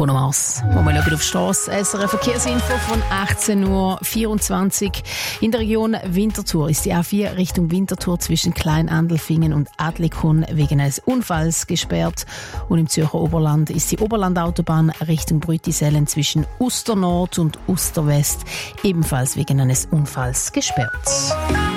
Bruno Mars. Wir schauen auf die Strasse. SRF Verkehrsinfo von 18.24 Uhr. In der Region Winterthur ist die A4 Richtung Winterthur zwischen Kleinandelfingen und Adlikon wegen eines Unfalls gesperrt. Und im Zürcher Oberland ist die Oberlandautobahn Richtung Brütisellen zwischen Uster Nord und Uster West ebenfalls wegen eines Unfalls gesperrt.